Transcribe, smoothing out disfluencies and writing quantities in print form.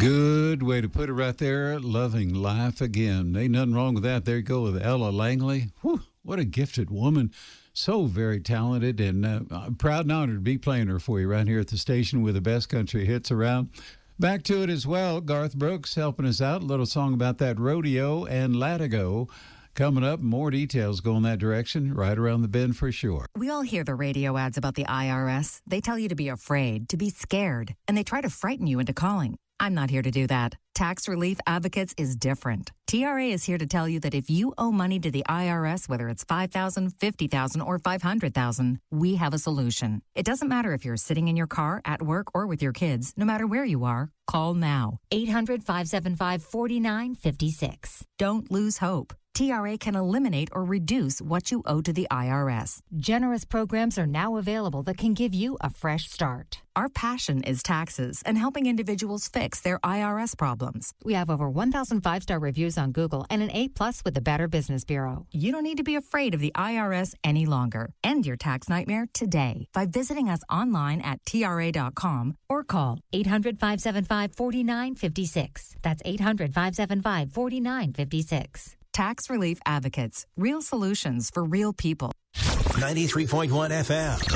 Good way to put it right there. Loving life again. Ain't nothing wrong with that. There you go with Ella Langley. Whew, what a gifted woman. So very talented, and I'm proud and honored to be playing her for you right here at the station with the best country hits around. Back to it as well. Garth Brooks helping us out. A little song about that rodeo and Latigo. Coming up, more details go in that direction right around the bend for sure. We all hear the radio ads about the IRS. They tell you to be afraid, to be scared, and they try to frighten you into calling. I'm not here to do that. Tax Relief Advocates is different. TRA is here to tell you that if you owe money to the IRS, whether it's $5,000, $50,000, or $500,000, we have a solution. It doesn't matter if you're sitting in your car, at work, or with your kids. No matter where you are, call now. 800-575-4956. Don't lose hope. TRA can eliminate or reduce what you owe to the IRS. Generous programs are now available that can give you a fresh start. Our passion is taxes and helping individuals fix their IRS problems. We have over 1,000 5-star reviews on Google and an A+ with the Better Business Bureau. You don't need to be afraid of the IRS any longer. End your tax nightmare today by visiting us online at TRA.com or call 800-575-4956. That's 800-575-4956. Tax Relief Advocates. Real solutions for real people. 93.1 FM.